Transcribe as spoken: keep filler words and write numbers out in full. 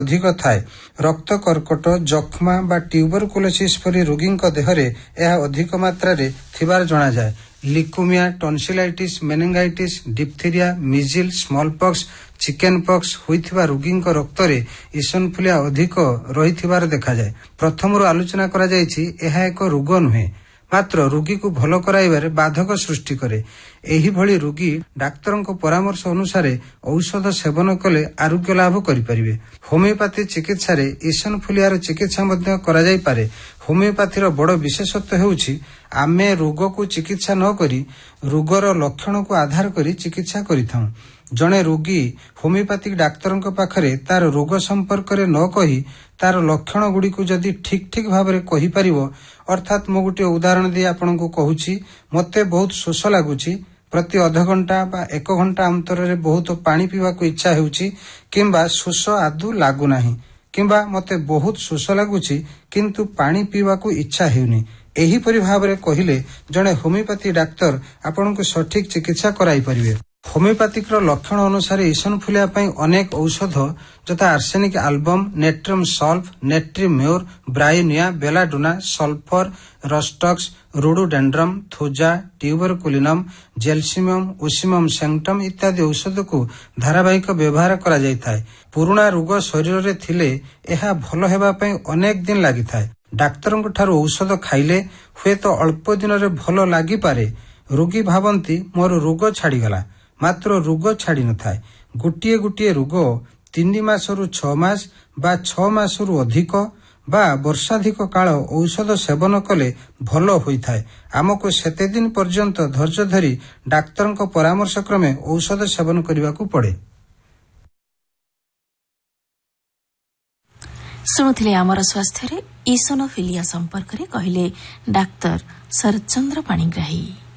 अधिक थाए। रक्त कर्कट, जक्ष्मा बा ट्यूबरकुलोसिस परी रोगी देहरे यह अधिक मात्रा रे थिबार जणा जाय। लिकोमिया, tonsillitis, मेनिंगाइटिस, diphtheria, मिजिल, smallpox, chicken pox होइथिबा रोगी रक्त रे इसनफुलिया अधिक रहिथिबार देखा जाय। प्रथमरु आलोचना करा जायछि एहा एक रोग नुहे, मात्र रोगी को भल कराइबारे बाधक सृष्टि करे। एही भली रोगी डाक्तरक परामर्श अनुसार औषध सेवन कले आरोग्य लाभ करि परिबे। होमियोपैथी चिकित्सा रे इसनफुलियार चिकित्सा मध्य करा जाय पारे। होमियोपैथीर बड़ विशेषत्व हेउछि आमे रोग को चिकित्सा न करी रोगर लक्षण को आधार करी चिकित्सा करिथाउ। जणे रोगी होमियोपैथिक डाक्तरक पाखरे तार रोग संपर्क रे न कही तार लक्षण गुडी को जदि ठीक ठीक भाबरे कहि परिबो, अर्थात मो गुटे उदाहरण दे आपन को कहूछि, मते बहुत शोष लागुछि, प्रति अध घंटा बा एक घंटा अंतर रे बहुत पानी पीवा को इच्छा हेउछि, किंबा शोष आदु लागु नाही, किंबा मते बहुत शोष लागुछि किंतु पानी पीवा को इच्छा हेउनी, एही परि भाबरे कहिले जणे होमियोपैथी डाक्तर आपन को सठिक चिकित्सा कराई परिबे। होमियोपैथिक लक्षण अनुसार इसनफुलिया पई अनेक औषध जथा arsenic album, natrium sulph, natrium more, bryonia, belladonna, sulphur, Rhus tox, रोडोडेंड्रम, थोजा, tuberculinum, जेल्सिमियम, Ocimum sanctum इत्यादि औषध को धारावाहिक व्यवहार करा जाय थाए। पुराना रोग शरीर रे थिले एहा भल हेबा पई अनेक दिन लागि थाए। डाक्तरक ठारू औषध खाइले हुए तो अल्प दिन रे भल लागि पारे। रोगी भाबंती मोर रोग छाड़ी गला, मात्र रोग छाड़ी न थाए। गोटिए गोटिए रोग तीन मासरु छ मास बा छ मासरु अधिक बा वर्षाधिक काल औषध सेवन कले भल होई थाए। आमको सेते दिन पर्यंत धैर्य धरी डाक्तरक परामर्श क्रमे औषध सेवन करने को पड़े। शुणुथिले आमर स्वास्थ्य रे इसोनोफिलिया संपर्क रे कहिले डाक्तर शरद चंद्र पाणिग्राही।